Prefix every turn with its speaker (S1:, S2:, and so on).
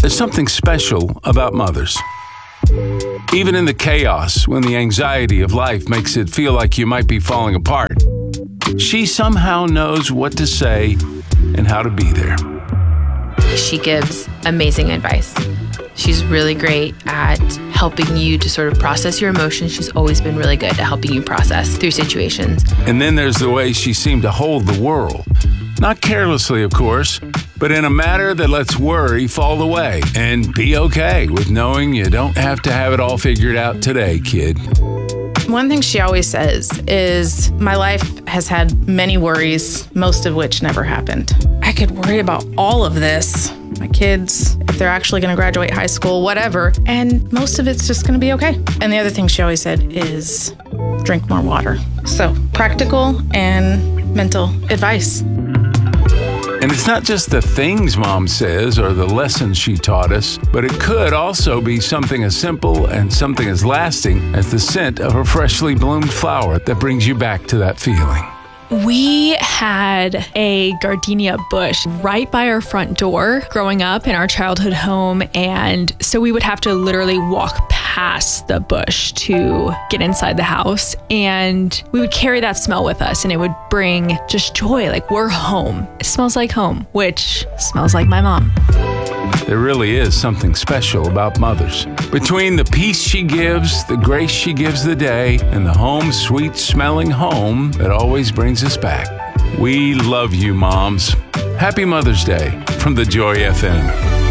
S1: There's something special about mothers. Even in the chaos, when the anxiety of life makes it feel like you might be falling apart, she somehow knows what to say and how to be there.
S2: She gives amazing advice. She's really great at helping you to sort of process your emotions. She's always been really good at helping you process through situations.
S1: And then there's the way she seemed to hold the world. Not carelessly, of course, but in a manner that lets worry fall away and be okay with knowing you don't have to have it all figured out today, kid.
S3: One thing she always says is, my life has had many worries, most of which never happened. I could worry about all of this, my kids, if they're actually going to graduate high school, whatever, and most of it's just going to be okay. And the other thing she always said is, drink more water. So, practical and mental advice.
S1: And it's not just the things Mom says or the lessons she taught us, but it could also be something as simple and something as lasting as the scent of a freshly bloomed flower that brings you back to that feeling.
S4: We had a gardenia bush right by our front door growing up in our childhood home. And so we would have to literally walk past the bush to get inside the house. And we would carry that smell with us and it would bring just joy. Like, we're home. It smells like home, which smells like my mom.
S1: There really is something special about mothers. Between the peace she gives, the grace she gives the day, and the home sweet smelling home that always brings us back. We love you, moms. Happy Mother's Day from the Joy FM.